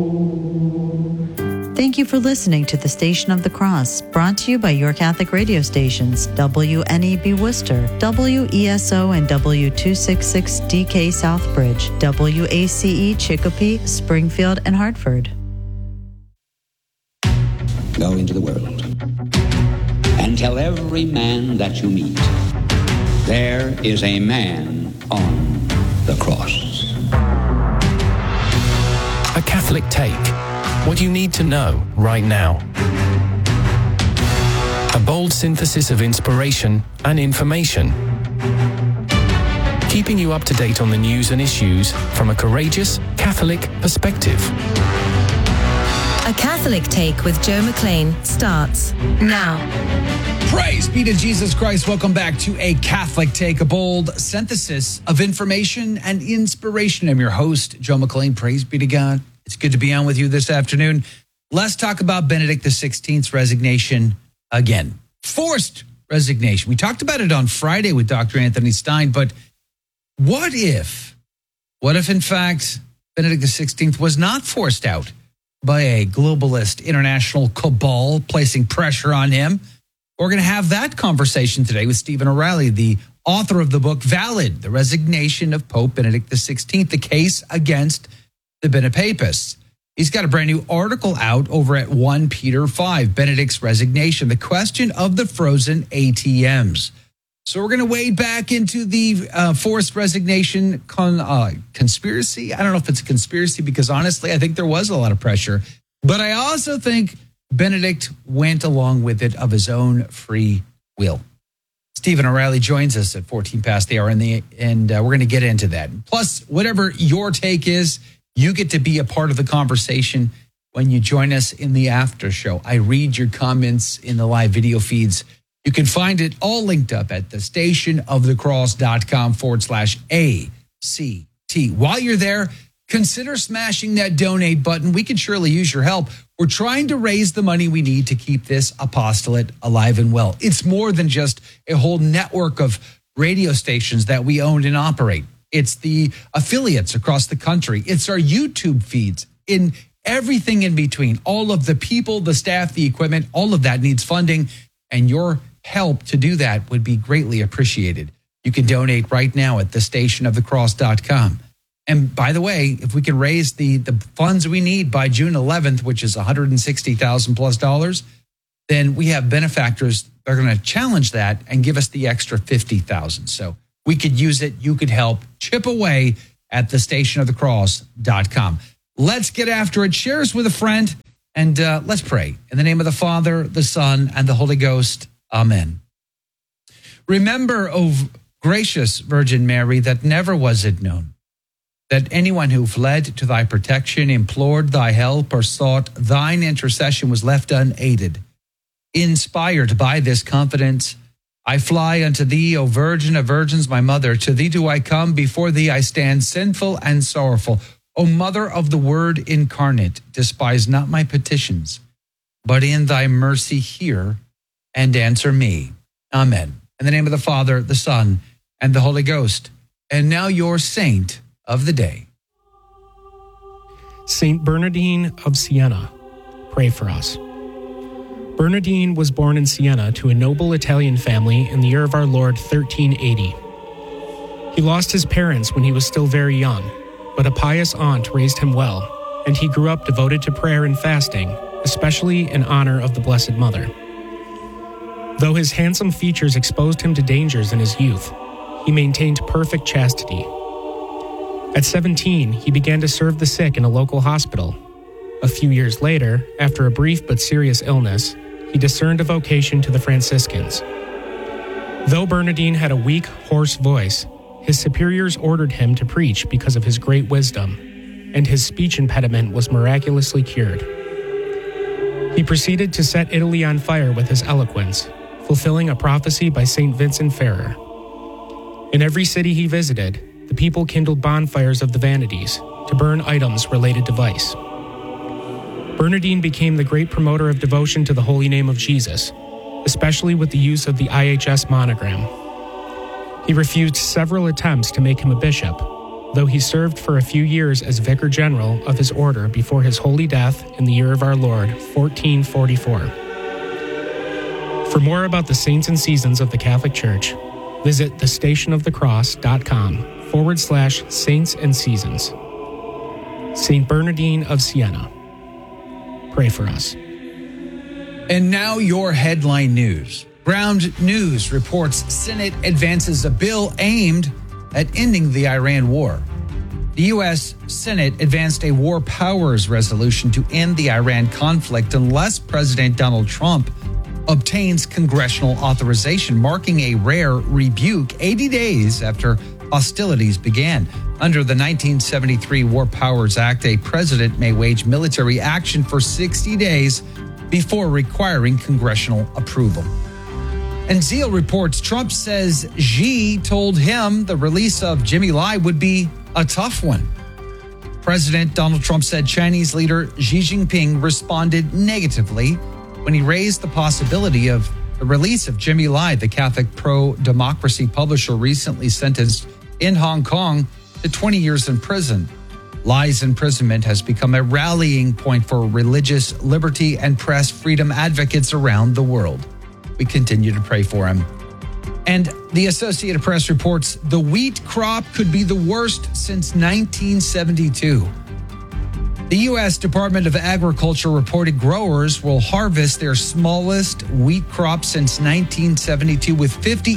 Thank you for listening to the Station of the Cross, brought to you by your Catholic radio stations, WNEB Worcester, WESO and W266DK Southbridge, WACE Chicopee, Springfield, and Hartford. Go into the world and tell every man that you meet, there is a man on the cross. A Catholic Take. What you need to know right now. A bold synthesis of inspiration and information. Keeping you up to date on the news and issues from a courageous Catholic perspective. A Catholic Take with Joe McLean starts now. Praise be to Jesus Christ. Welcome back to A Catholic Take, a bold synthesis of information and inspiration. I'm your host, Joe McLean. Praise be to God. It's good to be on with you this afternoon. Let's talk about Benedict XVI's resignation again. Forced resignation. We talked about it on Friday with Dr. Anthony Stein, but what if in fact Benedict XVI was not forced out by a globalist international cabal placing pressure on him? We're going to have that conversation today with Stephen O'Reilly, the author of the book Valid, The Resignation of Pope Benedict XVI, the case against the Benepapists. He's got a brand new article out over at 1 Peter 5, Benedict's resignation, the question of the frozen ATMs. So we're going to wade back into the forced resignation conspiracy. I don't know if it's a conspiracy because honestly, I think there was a lot of pressure. But I also think Benedict went along with it of his own free will. Stephen O'Reilly joins us at 14 past the hour, and we're going to get into that. Plus, whatever your take is, you get to be a part of the conversation when you join us in the after show. I read your comments in the live video feeds. You can find it all linked up at thestationofthecross.com/ACT. While you're there, consider smashing that donate button. We could surely use your help. We're trying to raise the money we need to keep this apostolate alive and well. It's more than just a whole network of radio stations that we own and operate. It's the affiliates across the country. It's our YouTube feeds, in everything in between. All of the people, the staff, the equipment, all of that needs funding. And your help to do that would be greatly appreciated. You can donate right now at thestationofthecross.com. And by the way, if we can raise the funds we need by June 11th, which is $160,000 plus, then we have benefactors that are going to challenge that and give us the extra $50,000. So we could use it. You could help chip away at thestationofthecross.com. Let's get after it. Share us with a friend, and let's pray. In the name of the Father, the Son, and the Holy Ghost. Amen. Remember, O gracious Virgin Mary, that never was it known that anyone who fled to thy protection, implored thy help, or sought thine intercession was left unaided. Inspired by this confidence, I fly unto thee, O Virgin of Virgins, my mother. To thee do I come, before thee I stand sinful and sorrowful. O Mother of the Word incarnate, despise not my petitions, but in thy mercy hear and answer me. Amen. In the name of the Father, the Son, and the Holy Ghost. And now your saint of the day. Saint Bernardine of Siena, pray for us. Bernardine was born in Siena to a noble Italian family in the year of our Lord 1380. He lost his parents when he was still very young, but a pious aunt raised him well, and he grew up devoted to prayer and fasting, especially in honor of the Blessed Mother. Though his handsome features exposed him to dangers in his youth, he maintained perfect chastity. At 17, he began to serve the sick in a local hospital. A few years later, after a brief but serious illness, he discerned a vocation to the Franciscans. Though Bernardine had a weak, hoarse voice, his superiors ordered him to preach because of his great wisdom, and his speech impediment was miraculously cured. He proceeded to set Italy on fire with his eloquence, fulfilling a prophecy by St. Vincent Ferrer. In every city he visited, the people kindled bonfires of the vanities to burn items related to vice. Bernardine became the great promoter of devotion to the holy name of Jesus, especially with the use of the IHS monogram. He refused several attempts to make him a bishop, though he served for a few years as Vicar General of his order before his holy death in the year of our Lord, 1444. For more about the saints and seasons of the Catholic Church, visit thestationofthecross.com/saints and seasons. St. Bernardine of Siena, pray for us. And now your headline news. Ground News reports Senate advances a bill aimed at ending the Iran war. The U.S. Senate advanced a war powers resolution to end the Iran conflict unless President Donald Trump obtains congressional authorization, marking a rare rebuke 80 days after hostilities began. Under the 1973 War Powers Act, a president may wage military action for 60 days before requiring congressional approval. And Zeal reports Trump says Xi told him the release of Jimmy Lai would be a tough one. President Donald Trump said Chinese leader Xi Jinping responded negatively when he raised the possibility of the release of Jimmy Lai, the Catholic pro-democracy publisher recently sentenced in Hong Kong to 20 years in prison. Lai's imprisonment has become a rallying point for religious liberty and press freedom advocates around the world. We continue to pray for him. And the Associated Press reports the wheat crop could be the worst since 1972. The U.S. Department of Agriculture reported growers will harvest their smallest wheat crop since 1972, with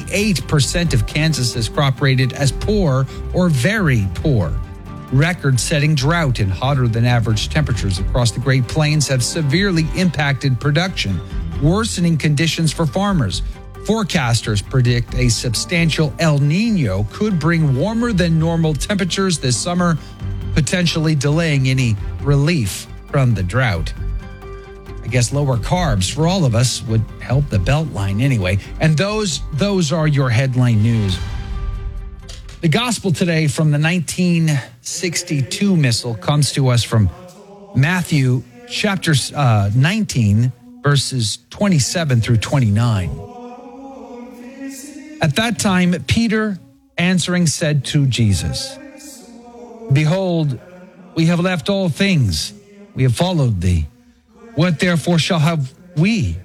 58% of Kansas's crop rated as poor or very poor. Record-setting drought and hotter than average temperatures across the Great Plains have severely impacted production, worsening conditions for farmers. Forecasters predict a substantial El Nino could bring warmer than normal temperatures this summer, potentially delaying any relief from the drought. I guess lower carbs for all of us would help the Beltline anyway. And those are your headline news. The gospel today from the 1962 missal comes to us from Matthew chapter 19, verses 27 through 29. At that time, Peter answering said to Jesus, "Behold, we have left all things. We have followed thee. What therefore shall have we?"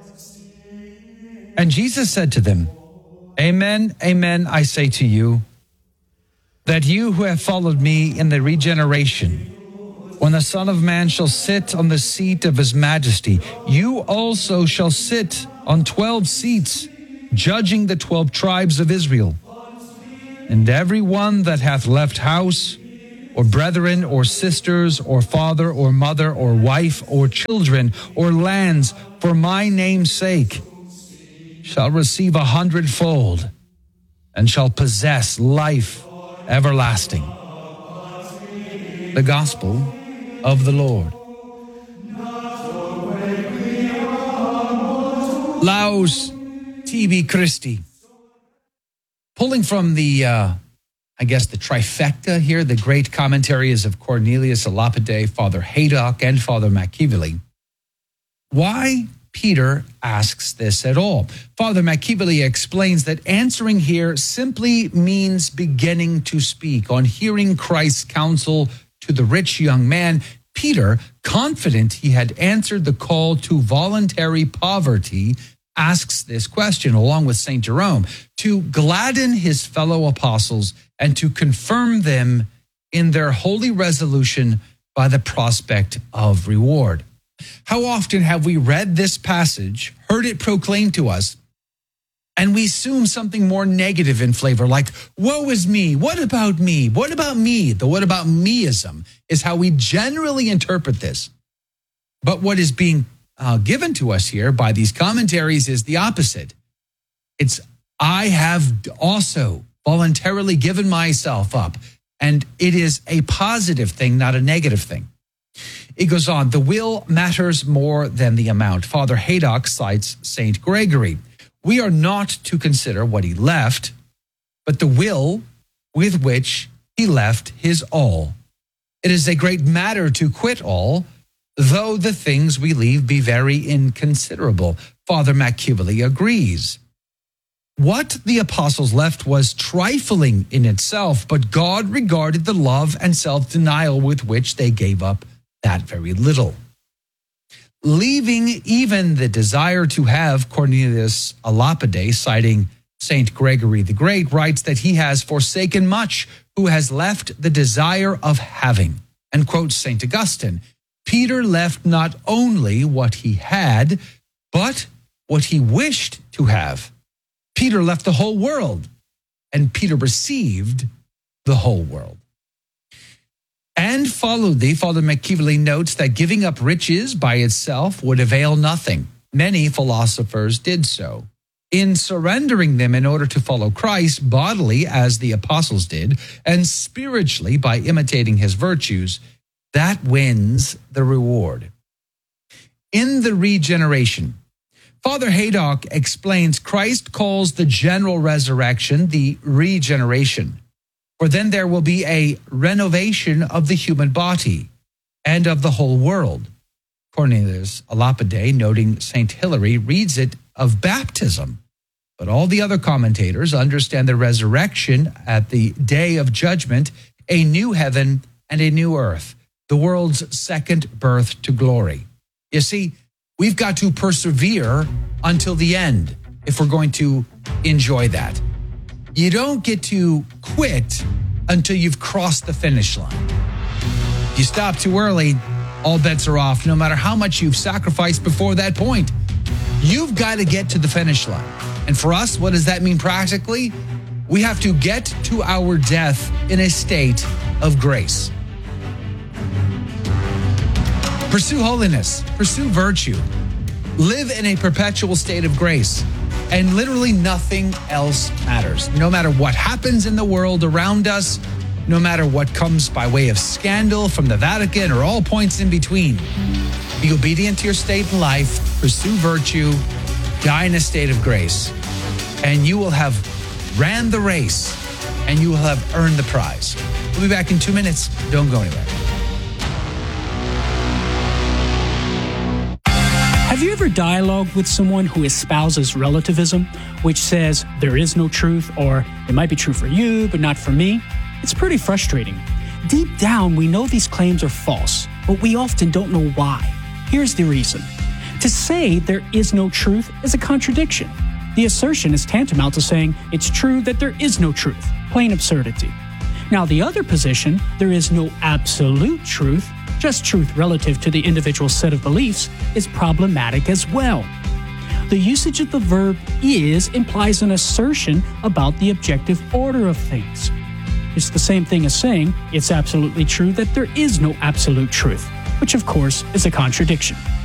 And Jesus said to them, "Amen, amen, I say to you, that you who have followed me in the regeneration, when the Son of Man shall sit on the seat of his majesty, you also shall sit on 12 seats, judging the 12 tribes of Israel. And every one that hath left house, or brethren, or sisters, or father, or mother, or wife, or children, or lands, for my name's sake, shall receive 100-fold, and shall possess life everlasting." The Gospel of the Lord. Laus tibi Christi. Pulling from the trifecta here, the great commentaries of Cornelius a Lapide, Father Haydock, and Father Machiavelli. Why Peter asks this at all? Father Machiavelli explains that answering here simply means beginning to speak. On hearing Christ's counsel to the rich young man, Peter, confident he had answered the call to voluntary poverty, asks this question, along with St. Jerome, to gladden his fellow apostles and to confirm them in their holy resolution by the prospect of reward. How often have we read this passage, heard it proclaimed to us, and we assume something more negative in flavor, like, woe is me, what about me, what about me? The what about meism is how we generally interpret this. But what is being given to us here by these commentaries is the opposite. It's, I have also voluntarily given myself up. And it is a positive thing, not a negative thing. It goes on, the will matters more than the amount. Father Haydock cites St. Gregory. We are not to consider what he left, but the will with which he left his all. It is a great matter to quit all, though the things we leave be very inconsiderable. Father Machiavelli agrees. What the apostles left was trifling in itself, but God regarded the love and self-denial with which they gave up that very little. Leaving even the desire to have, Cornelius a Lapide, citing St. Gregory the Great, writes that he has forsaken much who has left the desire of having. And quotes St. Augustine, Peter left not only what he had, but what he wished to have. Peter left the whole world, and Peter received the whole world. And Father McKeeverly notes that giving up riches by itself would avail nothing. Many philosophers did so. In surrendering them in order to follow Christ bodily, as the apostles did, and spiritually by imitating his virtues, that wins the reward. In the regeneration, Father Haydock explains Christ calls the general resurrection the regeneration, for then there will be a renovation of the human body and of the whole world. Cornelius a Lapide, noting St. Hilary, reads it of baptism, but all the other commentators understand the resurrection at the day of judgment, a new heaven and a new earth, the world's second birth to glory. You see, we've got to persevere until the end if we're going to enjoy that. You don't get to quit until you've crossed the finish line. If you stop too early, all bets are off, no matter how much you've sacrificed before that point. You've got to get to the finish line. And for us, what does that mean practically? We have to get to our death in a state of grace. Pursue holiness, pursue virtue, live in a perpetual state of grace, and literally nothing else matters. No matter what happens in the world around us, no matter what comes by way of scandal from the Vatican or all points in between, be obedient to your state in life, pursue virtue, die in a state of grace, and you will have ran the race and you will have earned the prize. We'll be back in 2 minutes. Don't go anywhere. Have you ever dialogued with someone who espouses relativism, which says there is no truth, or it might be true for you, but not for me? It's pretty frustrating. Deep down, we know these claims are false, but we often don't know why. Here's the reason. To say there is no truth is a contradiction. The assertion is tantamount to saying it's true that there is no truth. Plain absurdity. Now, the other position, there is no absolute truth, just truth relative to the individual set of beliefs, is problematic as well. The usage of the verb is implies an assertion about the objective order of things. It's the same thing as saying it's absolutely true that there is no absolute truth, which of course is a contradiction.